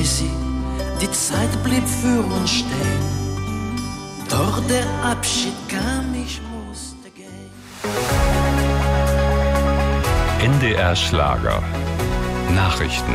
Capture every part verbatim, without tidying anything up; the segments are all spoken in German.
sie, die Zeit blieb für uns stehen. Doch der Abschied kam, ich musste gehen. N D R Schlager. Nachrichten.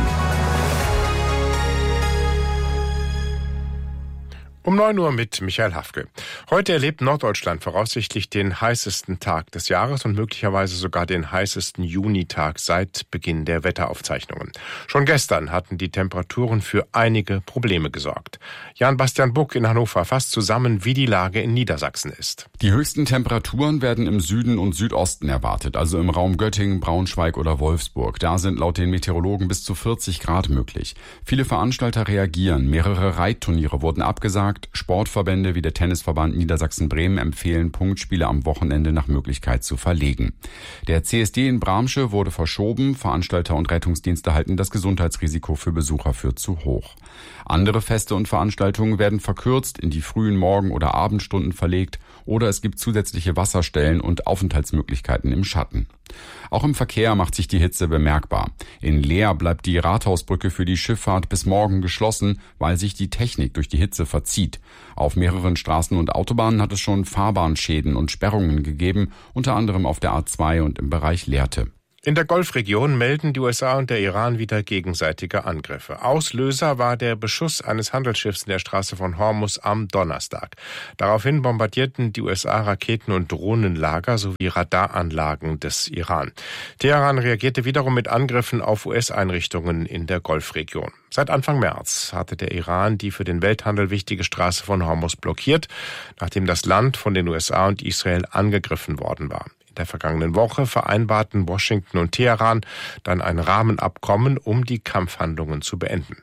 Um neun Uhr mit Michael Hafke. Heute erlebt Norddeutschland voraussichtlich den heißesten Tag des Jahres und möglicherweise sogar den heißesten Junitag seit Beginn der Wetteraufzeichnungen. Schon gestern hatten die Temperaturen für einige Probleme gesorgt. Jan-Bastian Buck in Hannover fasst zusammen, wie die Lage in Niedersachsen ist. Die höchsten Temperaturen werden im Süden und Südosten erwartet, also im Raum Göttingen, Braunschweig oder Wolfsburg. Da sind laut den Meteorologen bis zu vierzig Grad möglich. Viele Veranstalter reagieren. Mehrere Reitturniere wurden abgesagt. Sportverbände wie der Tennisverband Niedersachsen-Bremen empfehlen, Punktspiele am Wochenende nach Möglichkeit zu verlegen. Der C S D in Bramsche wurde verschoben. Veranstalter und Rettungsdienste halten das Gesundheitsrisiko für Besucher für zu hoch. Andere Feste und Veranstaltungen werden verkürzt, in die frühen Morgen- oder Abendstunden verlegt oder es gibt zusätzliche Wasserstellen und Aufenthaltsmöglichkeiten im Schatten. Auch im Verkehr macht sich die Hitze bemerkbar. In Leer bleibt die Rathausbrücke für die Schifffahrt bis morgen geschlossen, weil sich die Technik durch die Hitze verzieht. Auf mehreren Straßen und Autobahnen hat es schon Fahrbahnschäden und Sperrungen gegeben, unter anderem auf der A zwei und im Bereich Lehrte. In der Golfregion melden die U S A und der Iran wieder gegenseitige Angriffe. Auslöser war der Beschuss eines Handelsschiffs in der Straße von Hormuz am Donnerstag. Daraufhin bombardierten die U S A Raketen- und Drohnenlager sowie Radaranlagen des Iran. Teheran reagierte wiederum mit Angriffen auf U S-Einrichtungen in der Golfregion. Seit Anfang März hatte der Iran die für den Welthandel wichtige Straße von Hormuz blockiert, nachdem das Land von den U S A und Israel angegriffen worden war. In der vergangenen Woche vereinbarten Washington und Teheran dann ein Rahmenabkommen, um die Kampfhandlungen zu beenden.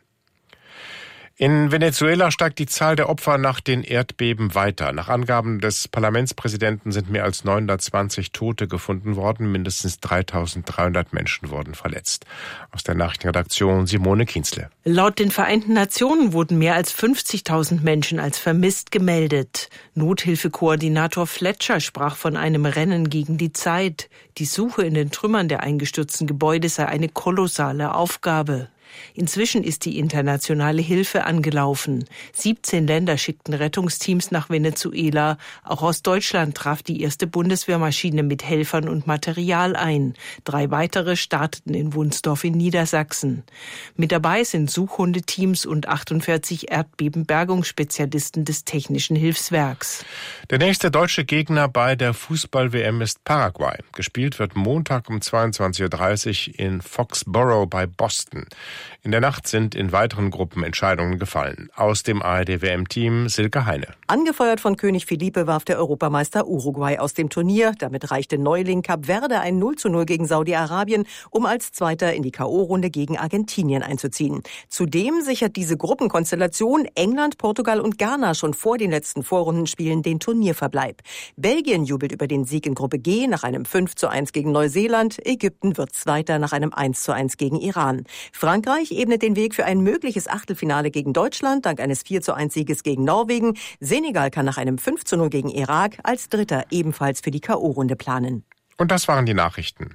In Venezuela steigt die Zahl der Opfer nach den Erdbeben weiter. Nach Angaben des Parlamentspräsidenten sind mehr als neunhundertzwanzig Tote gefunden worden. Mindestens dreitausenddreihundert Menschen wurden verletzt. Aus der Nachrichtenredaktion Simone Kienzle. Laut den Vereinten Nationen wurden mehr als fünfzigtausend Menschen als vermisst gemeldet. Nothilfekoordinator Fletcher sprach von einem Rennen gegen die Zeit. Die Suche in den Trümmern der eingestürzten Gebäude sei eine kolossale Aufgabe. Inzwischen ist die internationale Hilfe angelaufen. siebzehn Länder schickten Rettungsteams nach Venezuela. Auch aus Deutschland traf die erste Bundeswehrmaschine mit Helfern und Material ein. Drei weitere starteten in Wunsdorf in Niedersachsen. Mit dabei sind Suchhundeteams und achtundvierzig Erdbebenbergungsspezialisten des Technischen Hilfswerks. Der nächste deutsche Gegner bei der Fußball-W M ist Paraguay. Gespielt wird Montag um zweiundzwanzig Uhr dreißig in Foxborough bei Boston. In der Nacht sind in weiteren Gruppen Entscheidungen gefallen. Aus dem A R D-W M-Team Silke Heine. Angefeuert von König Felipe warf der Europameister Uruguay aus dem Turnier. Damit reichte Neuling Kap Verde ein null zu null gegen Saudi-Arabien, um als Zweiter in die K O-Runde gegen Argentinien einzuziehen. Zudem sichert diese Gruppenkonstellation England, Portugal und Ghana schon vor den letzten Vorrundenspielen den Turnierverbleib. Belgien jubelt über den Sieg in Gruppe G nach einem fünf zu eins gegen Neuseeland. Ägypten wird Zweiter nach einem eins zu eins gegen Iran. Frankreich ebnet den Weg für ein mögliches Achtelfinale gegen Deutschland dank eines vier zu eins Sieges gegen Norwegen. Senegal kann nach einem fünf zu null gegen Irak als Dritter ebenfalls für die K O-Runde planen. Und das waren die Nachrichten.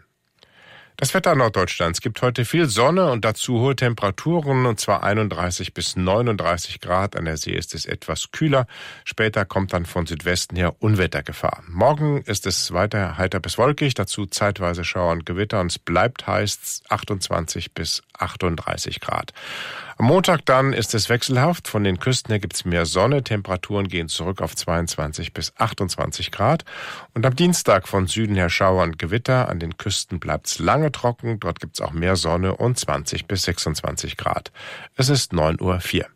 Das Wetter Norddeutschlands gibt heute viel Sonne und dazu hohe Temperaturen, und zwar einunddreißig bis neununddreißig Grad. An der See ist es etwas kühler. Später kommt dann von Südwesten her Unwettergefahr. Morgen ist es weiter heiter bis wolkig, dazu zeitweise Schauer und Gewitter, und es bleibt heiß, achtundzwanzig bis achtunddreißig Grad. Am Montag dann ist es wechselhaft. Von den Küsten her gibt es mehr Sonne. Temperaturen gehen zurück auf zweiundzwanzig bis achtundzwanzig Grad. Und am Dienstag von Süden her Schauer und Gewitter. An den Küsten bleibt es lange trocken. Dort gibt es auch mehr Sonne und zwanzig bis sechsundzwanzig Grad. Es ist neun Uhr vier.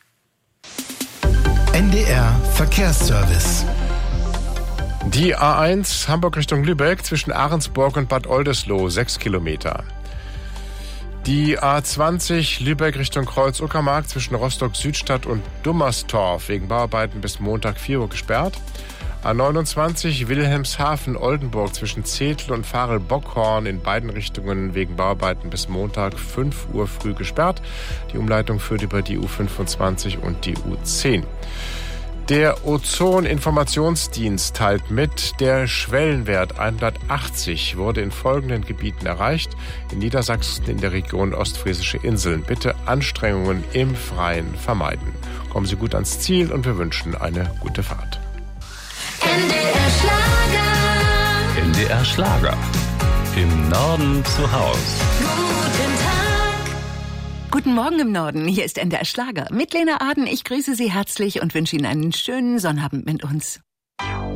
N D R Verkehrsservice. Die A eins Hamburg Richtung Lübeck zwischen Ahrensburg und Bad Oldesloe, sechs Kilometer. Die A zwanzig Lübeck Richtung Kreuz-Uckermark zwischen Rostock-Südstadt und Dummerstorf wegen Bauarbeiten bis Montag vier Uhr gesperrt. A neunundzwanzig Wilhelmshaven-Oldenburg zwischen Zettel und Varel-Bockhorn in beiden Richtungen wegen Bauarbeiten bis Montag fünf Uhr früh gesperrt. Die Umleitung führt über die U fünfundzwanzig und die U zehn. Der Ozon-Informationsdienst teilt mit, der Schwellenwert hundertachtzig wurde in folgenden Gebieten erreicht. In Niedersachsen, in der Region Ostfriesische Inseln. Bitte Anstrengungen im Freien vermeiden. Kommen Sie gut ans Ziel und wir wünschen eine gute Fahrt. N D R Schlager. N D R Schlager. Im Norden zu Haus. Guten Tag. Guten Morgen im Norden, hier ist N D R Schlager. Mit Lena Aden, ich grüße Sie herzlich und wünsche Ihnen einen schönen Sonnabend mit uns.